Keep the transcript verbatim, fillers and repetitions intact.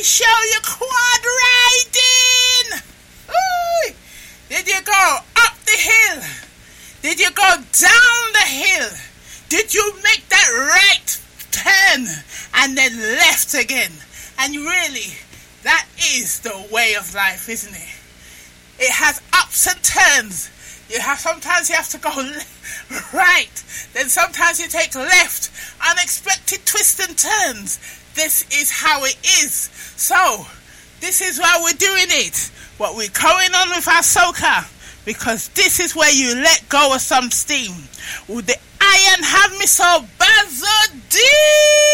show you quad riding? Ooh. Did you go up the hill? Did you go down the hill? Did you make that right turn and then left again? And really, that is the way of life, isn't it? It has ups and turns. You have sometimes you have to go right, then sometimes you take left. Unexpected twists and turns. This is how it is. So, this is why we're doing it. What we're going on with our soca, because this is where you let go of some steam. Would the iron have me so bad, so deep?